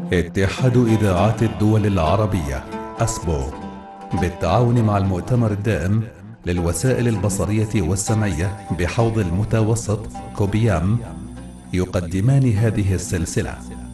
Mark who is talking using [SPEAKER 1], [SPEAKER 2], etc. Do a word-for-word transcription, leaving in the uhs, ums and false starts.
[SPEAKER 1] اتحاد إذاعات الدول العربية أسبو بالتعاون مع المؤتمر الدائم للوسائل البصرية والسمعية بحوض المتوسط كوبيام يقدمان هذه السلسلة.